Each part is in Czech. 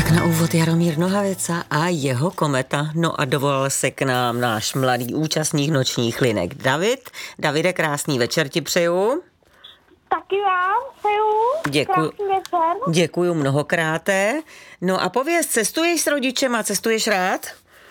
Tak na úvod Jaromír Nohavica a jeho kometa. No a dovolal se k nám náš mladý účastník nočních linek David. Davide, krásný večer ti přeju. Taky vám přeju. Krásný večer. Děkuju mnohokráte. No a pověz, cestuješ s rodičema, cestuješ rád?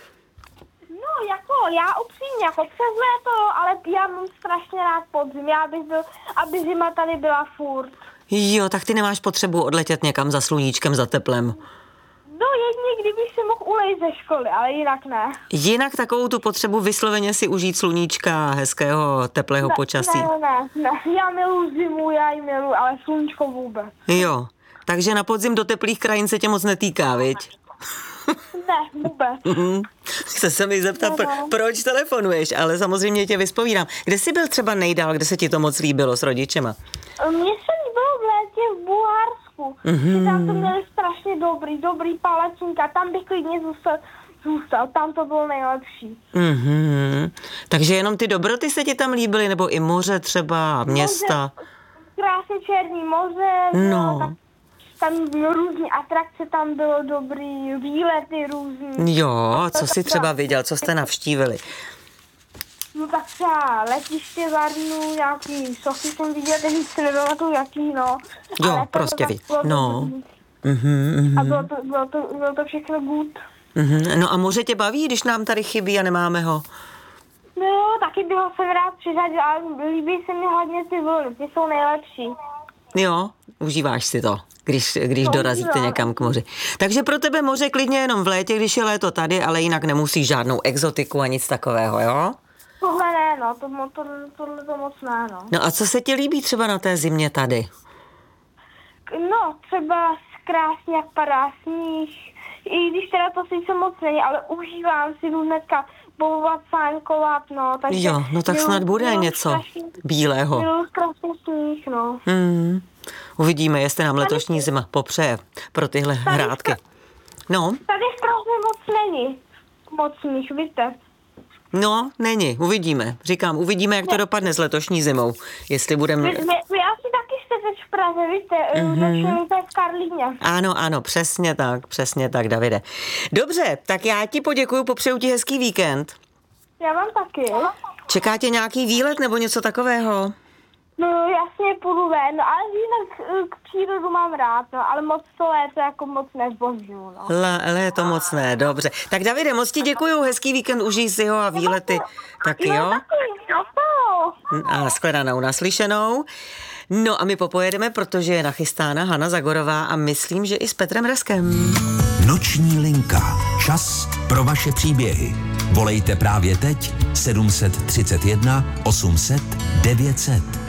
No jako, já upřímně, jako přes léto, ale já mám strašně rád podzim. Já bych byl, aby zima tady byla furt. Jo, tak ty nemáš potřebu odletět někam za sluníčkem, za teplem. No jedině, kdybych se mohl ulejt ze školy, ale jinak ne. Jinak takovou tu potřebu vysloveně si užít sluníčka, hezkého, teplého počasí. Ne. Já miluji zimu, já ji miluji, ale sluníčko vůbec. Jo, takže na podzim do teplých krajin se tě moc netýká, viď? Ne, vůbec. Chce se mi zeptat, proč telefonuješ, ale samozřejmě tě vyspovídám. Kde jsi byl třeba nejdál, kde se ti to moc líbilo s rodičema? Mně se líbilo v létě v Bulharsku. Tam to měli strašně dobrý palačinka, tam bych klidně zůstal, tam to bylo nejlepší. Takže jenom ty dobroty se ti tam líbily, nebo i moře třeba, města? Krásně Černý moře, no. Tam bylo různý atrakce, tam bylo dobrý výlety různý. Jo, co jsi třeba viděl, co jste navštívili? No tak třeba letiště Varnu, nějaký sochy jsem viděl, teď si nepamatuju jaký, no. Jo, ale prostě no. A bylo to všechno good. No a moře tě baví, když nám tady chybí a nemáme ho? No, taky bych ho sem rád přiřadil, ale líbí se mi hodně ty vlny, ty jsou nejlepší. Jo, užíváš si to, když dorazíte někam k moři. Takže pro tebe moře klidně jenom v létě, když je léto tady, ale jinak nemusíš žádnou exotiku a nic takového, jo? Tohle ne, no, tohle to moc ne, no. No a co se ti líbí třeba na té zimě tady? No, třeba krásně jak padá sníh, i když teda to sice moc není, ale užívám si hnedka bojovat, sánkovat, no. Takže jo, no tak snad bude něco bílého. Miluji krásný sníh, no. Uvidíme, jestli nám letošní zima popřeje pro tyhle hrádky. No. Tady strašně moc není moc sníh, víte. No, není, uvidíme. Říkám, uvidíme, jak to dopadne s letošní zimou. Jestli budeme... Vy asi taky jste teď v Praze, víte, v Karlíně. Ano, přesně tak, Davide. Dobře, tak já ti poděkuju, popřeju ti hezký víkend. Já vám taky. Čeká tě nějaký výlet nebo něco takového? No jasně půjdu ven, no, ale jinak k přírodu mám rád, no, ale moc to léto jako moc nezbožňuju, no. Léto moc ne, dobře. Tak Davide, moc ti děkuju, hezký víkend, užij si ho a výlety. Tak jo? A shledanou, naslyšenou. No a my popojedeme, protože je nachystána Hana Zagorová a myslím, že i s Petrem Reskem. Noční linka. Čas pro vaše příběhy. Volejte právě teď 731 800 900.